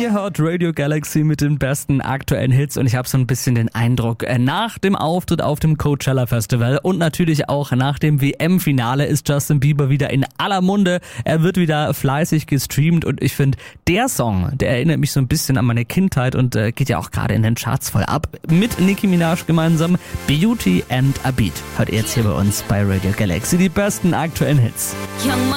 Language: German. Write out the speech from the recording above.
Ihr hört Radio Galaxy mit den besten aktuellen Hits und ich habe so ein bisschen den Eindruck, nach dem Auftritt auf dem Coachella Festival und natürlich auch nach dem WM-Finale ist Justin Bieber wieder in aller Munde. Er wird wieder fleißig gestreamt und ich finde, der Song, der erinnert mich so ein bisschen an meine Kindheit und geht ja auch gerade in den Charts voll ab. Mit Nicki Minaj gemeinsam, Beauty and a Beat. Hört ihr jetzt hier bei uns bei Radio Galaxy die besten aktuellen Hits.